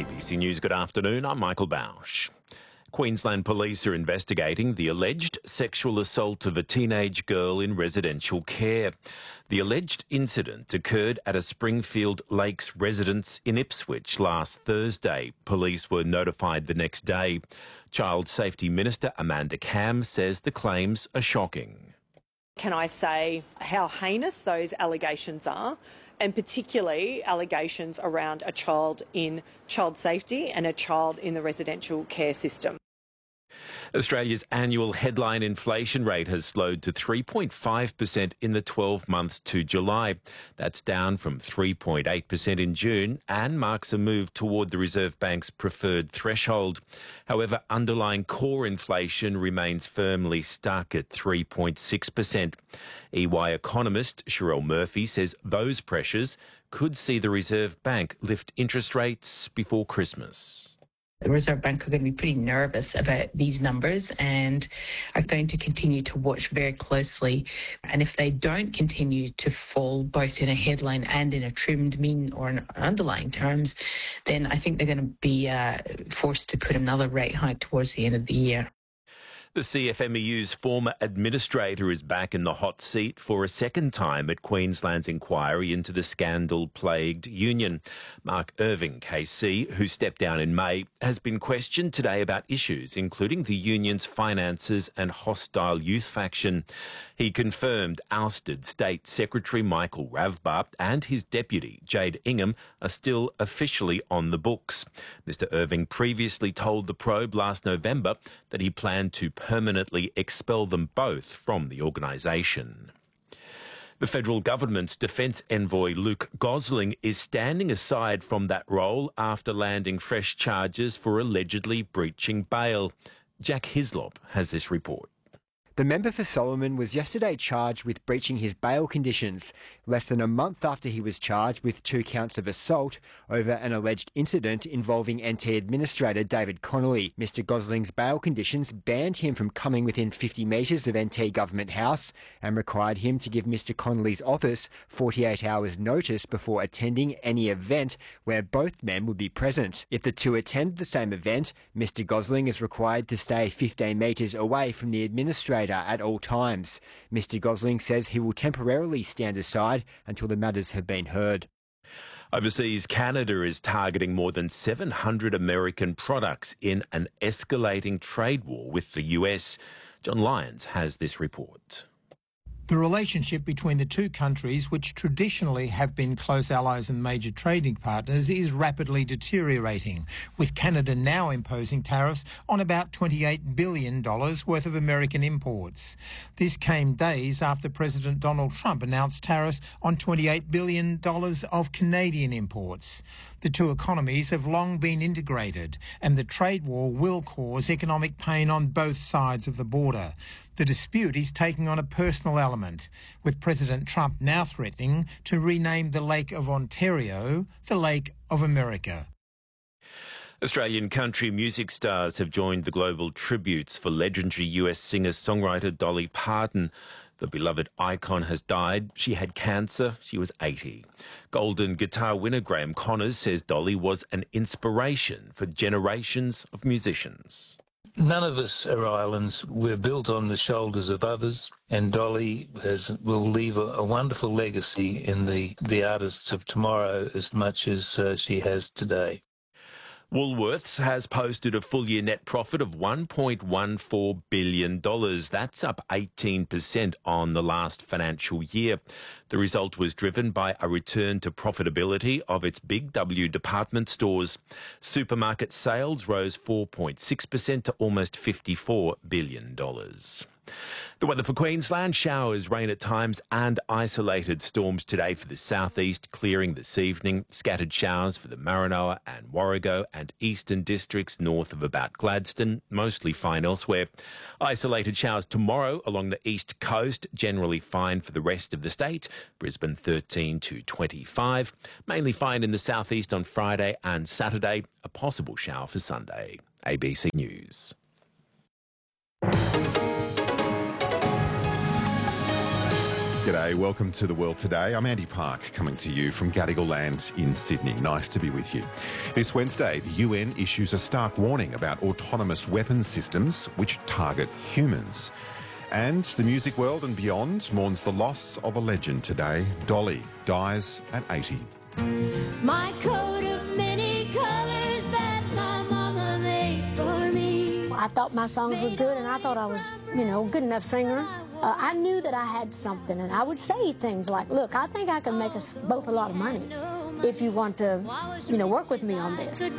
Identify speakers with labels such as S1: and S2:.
S1: ABC News, good afternoon. I'm Michael Bausch. Queensland police are investigating the alleged sexual assault of a teenage girl in residential care. The alleged incident occurred at a Springfield Lakes residence in Ipswich last Thursday. Police were notified the next day. Child Safety Minister Amanda Cam says the claims are shocking.
S2: Can I say how heinous those allegations are, and particularly allegations around a child in child safety and a child in the residential care system.
S1: Australia's annual headline inflation rate has slowed to 3.5% in the 12 months to July. That's down from 3.8% in June and marks a move toward the Reserve Bank's preferred threshold. However, underlying core inflation remains firmly stuck at 3.6%. EY economist Sherelle Murphy says those pressures could see the Reserve Bank lift interest rates before Christmas.
S3: The Reserve Bank are going to be pretty nervous about these numbers and are going to continue to watch very closely. And if they don't continue to fall both in a headline and in a trimmed mean or in underlying terms, then I think they're going to be forced to put another rate hike towards the end of the year.
S1: The CFMEU's former administrator is back in the hot seat for a second time at Queensland's inquiry into the scandal-plagued union. Mark Irving, KC, who stepped down in May, has been questioned today about issues including the union's finances and hostile youth faction. He confirmed ousted State Secretary Michael Ravbar and his deputy, Jade Ingham, are still officially on the books. Mr Irving previously told the Probe last November that he planned to permanently expel them both from the organisation. The federal government's defence envoy Luke Gosling is standing aside from that role after landing fresh charges for allegedly breaching bail. Jack Hislop has this report.
S4: The member for Solomon was yesterday charged with breaching his bail conditions, less than a month after he was charged with 2 counts of assault over an alleged incident involving NT Administrator David Connolly. Mr Gosling's bail conditions banned him from coming within 50 metres of NT Government House and required him to give Mr Connolly's office 48 hours notice before attending any event where both men would be present. If the two attend the same event, Mr Gosling is required to stay 15 metres away from the administrator at all times. Mr Gosling says he will temporarily stand aside until the matters have been heard.
S1: Overseas, Canada is targeting more than 700 American products in an escalating trade war with the US. John Lyons has this report.
S5: The relationship between the two countries, which traditionally have been close allies and major trading partners, is rapidly deteriorating, with Canada now imposing tariffs on about $28 billion worth of American imports. This came days after President Donald Trump announced tariffs on $28 billion of Canadian imports. The two economies have long been integrated, and the trade war will cause economic pain on both sides of the border. The dispute is taking on a personal element, with President Trump now threatening to rename the Lake of Ontario the Lake of America.
S1: Australian country music stars have joined the global tributes for legendary US singer-songwriter Dolly Parton. The beloved icon has died. She had cancer. She was 80. Golden guitar winner Graham Connors says Dolly was an inspiration for generations of musicians.
S6: None of us are islands. We're built on the shoulders of others, and Dolly will leave a wonderful legacy in the artists of tomorrow as much as she has today.
S1: Woolworths has posted a full-year net profit of $1.14 billion. That's up 18% on the last financial year. The result was driven by a return to profitability of its Big W department stores. Supermarket sales rose 4.6% to almost $54 billion. The weather for Queensland: showers, rain at times and isolated storms today for the southeast, clearing this evening. Scattered showers for the Maranoa and Warrego and eastern districts north of about Gladstone, mostly fine elsewhere. Isolated showers tomorrow along the east coast, generally fine for the rest of the state. Brisbane 13 to 25. Mainly fine in the southeast on Friday and Saturday. A possible shower for Sunday. ABC News.
S7: G'day, welcome to The World Today. I'm Andy Park, coming to you from Gadigal Land in Sydney. Nice to be with you. This Wednesday, the UN issues a stark warning about autonomous weapons systems which target humans. And the music world and beyond mourns the loss of a legend today. Dolly dies at 80.
S8: My coat of many colours that my mama made for me.
S9: I thought my songs were good, and I thought I was, good enough singer. I knew that I had something, and I would say things like, look, I think I can make us both a lot of money if you want to, work with me on this.